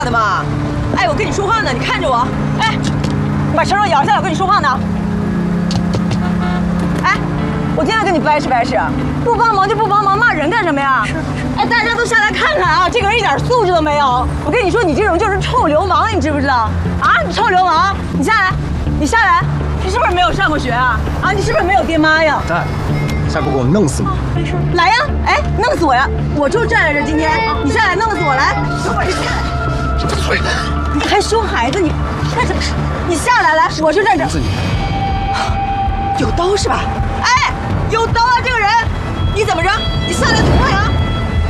的嘛。哎，我跟你说话呢，你看着我。哎，你把舌头咬下来，我跟你说话呢。哎，我天天跟你掰扯掰扯，不帮忙就不帮忙，骂人干什么呀？哎，大家都下来看看啊，这个人一点素质都没有。我跟你说，你这种就是臭流氓，你知不知道？啊，你臭流氓！你下来，你下来，你是不是没有上过学啊？啊，你是不是没有爹妈呀？ 站，下不给我弄死你！ 没事，来呀！哎，弄死我呀！我就站在这，今天你下来弄死我来！有本事下来！你还凶孩子，你干什么？你下来，来，我就站这。有刀是吧？哎，有刀啊！这个人，你怎么着？你下来捅我呀！